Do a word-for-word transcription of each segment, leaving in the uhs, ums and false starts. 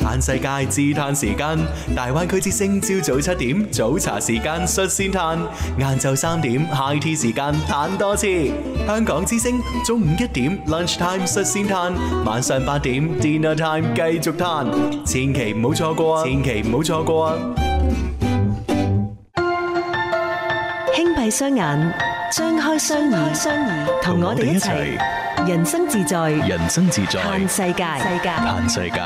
嘆世界自嘆時間，大灣區之聲朝早七點早茶時間率先嘆，晏晝三點 high tea 時間嘆多次。香港之聲中午一點 lunch time 率先嘆，晚上八點 dinner time 繼續嘆，千祈唔好錯過啊！千祈唔好錯過啊！ 輕閉雙眼，張開雙耳，雙耳同我哋一齊人生自在， 人生自在嘆世界，世界嘆世界。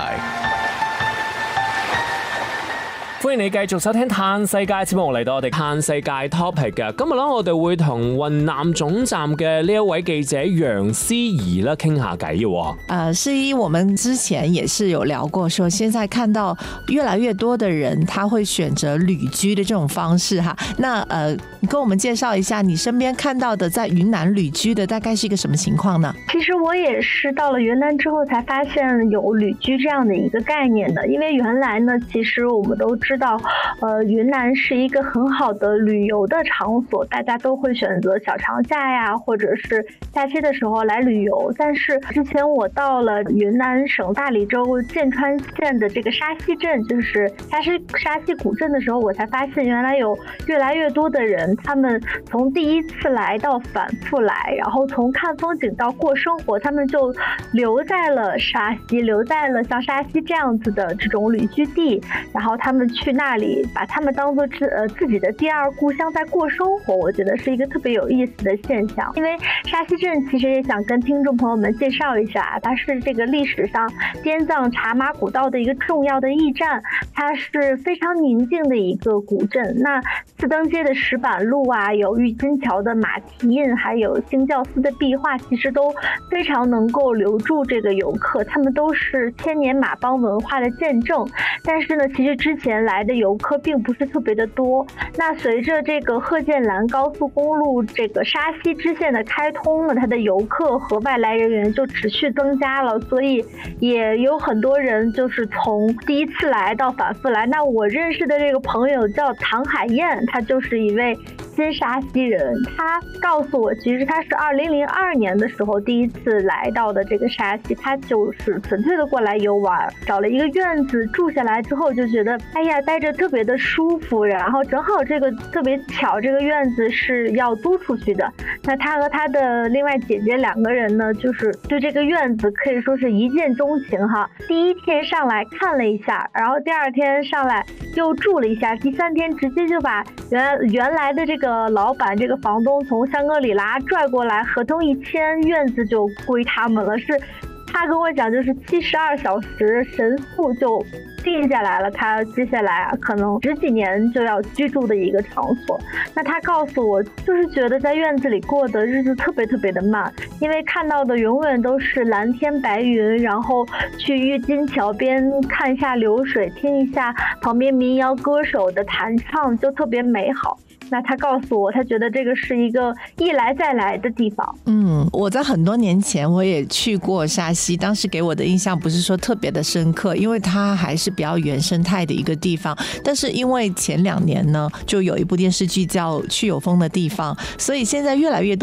歡迎你繼續收聽嘆世界節目，嚟到我哋嘆世界 topic 嘅。今日咧，我哋會同雲南總站嘅呢一位記者楊思怡咧傾下偈嘅。 呃，思怡，我們之前也是有聊過，說現在看到越來越多的人，他會選擇旅居的這種方式哈。那呃，你跟我們介紹一下你身邊看到的在雲南旅居的大概是一個什麼情況呢？ 其實我也是到了雲南之後才發現有旅居這樣的一個概念的，因為原來呢，其實我們都知道。知道，呃，雲南是一個很好的旅遊的場所，大家都會選擇小長假呀，或者是假期的時候來旅遊。但是之前我到了雲南省大理州劍川縣的這個沙溪鎮，就是沙溪沙溪古鎮的時候，我才發現原來有越來越多的人，他們從第一次來到反覆來，然後從看風景到過生活，他們就留在了沙溪，留在了像沙溪這樣子的這種旅居地，然後他們去那裡把他們當作自呃自己的第二故鄉在過生活，我覺得是一個特別有意思的現象。因為沙溪鎮其實也想跟聽眾朋友們介紹一下，它是這個歷史上滇藏茶馬古道的一個重要的驛站，它是非常寧靜的一個古鎮。那四燈街的石板路啊，有鬱金橋的馬蹄印，還有興教寺的壁畫，其實都非常能夠留住這個遊客，他們都是千年馬幫文化的見證。但是呢，其實之前來的遊客並不是特別的多。那隨着這個賀建蘭高速公路這個沙溪支線的開通呢，它的遊客和外來人員就持續增加了，所以也有很多人就是從第一次來到反覆來。那我認識的這個朋友叫唐海燕，他就是一位新沙溪人，他告訴我，其實他是二零零二年的時候第一次來到的這個沙溪，他就是純粹的過來遊玩，找了一個院子住下來之後就覺得，哎呀，待着特別的舒服，然後正好這個特別巧，這個院子是要租出去的。那他和他的另外姐姐兩個人呢，就是對這個院子可以說是一見鍾情哈。第一天上來看了一下，然後第二天上來又住了一下，第三天直接就把原原來的這個老闆這個房東從香格里拉拽過來，合同一簽，院子就歸他們了。是他跟我講，就是七十二小時神速就定下來了，他接下來啊可能十幾年就要居住的一個場所。那他告訴我，就是覺得在院子裡過的日子特別特別的慢，因為看到的永遠都是藍天白雲，然後去鬱金橋邊看一下流水，聽一下旁邊民謠歌手的彈唱，就特別美好。那他告訴我，他覺得這個是一個一來再來的地方。 嗯，我在很多年前我也去過沙溪，當時給我的印象不是說特別的深刻，因為它還是比較原生態的一個地方。但是因為前兩年呢，就有一部電視劇叫《去有風的地方》，所以現在越來越多